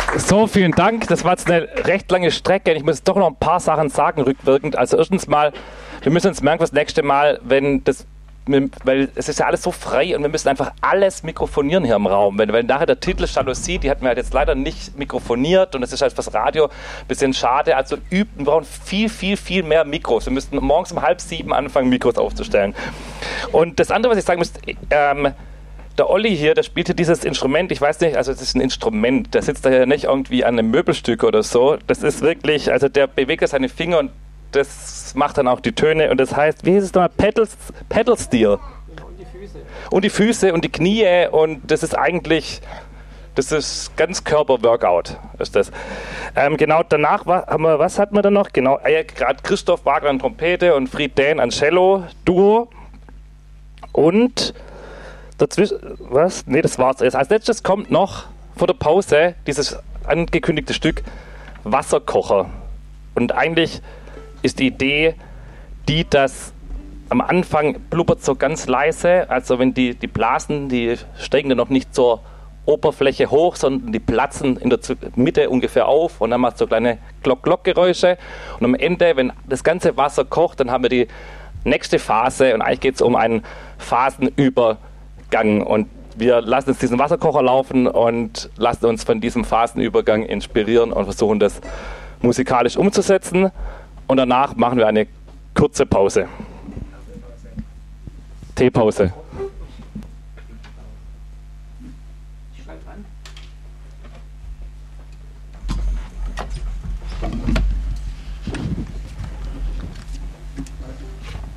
So, vielen Dank. Das war jetzt eine recht lange Strecke. Ich muss doch noch ein paar Sachen sagen, rückwirkend. Also erstens mal, wir müssen uns merken, das nächste Mal, weil es ist ja alles so frei und wir müssen einfach alles mikrofonieren hier im Raum. Weil nachher der Titel Jalousie, die hatten wir halt jetzt leider nicht mikrofoniert und das ist halt fürs Radio ein bisschen schade. Also wir brauchen viel mehr Mikros. Wir müssten morgens um 6:30 anfangen, Mikros aufzustellen. Und das andere, was ich sagen muss, der Olli hier, der spielt hier dieses Instrument, ich weiß nicht, also es ist ein Instrument, der sitzt da ja nicht irgendwie an einem Möbelstück oder so. Das ist wirklich, also der bewegt ja seine Finger und das macht dann auch die Töne und das heißt, wie hieß es nochmal? Pedal Steel. Und die Füße. Und die Füße und die Knie und das ist eigentlich, das ist ganz Körper-Workout, ist das. Genau, danach was hatten wir dann noch? Genau, gerade Christoph Wagner an Trompete und Fried Dähn an Cello, Duo und dazwischen, was? Ne, das war's. Als letztes kommt noch vor der Pause dieses angekündigte Stück Wasserkocher. Und eigentlich ist die Idee, dass am Anfang blubbert so ganz leise, also wenn die Blasen, die steigen dann noch nicht zur Oberfläche hoch, sondern die platzen in der Mitte ungefähr auf und dann macht es so kleine Glock-Glock-Geräusche. Und am Ende, wenn das ganze Wasser kocht, dann haben wir die nächste Phase und eigentlich geht es um einen Phasenübergang. Und wir lassen jetzt diesen Wasserkocher laufen und lassen uns von diesem Phasenübergang inspirieren und versuchen das musikalisch umzusetzen. Und danach machen wir eine kurze Pause. Teepause.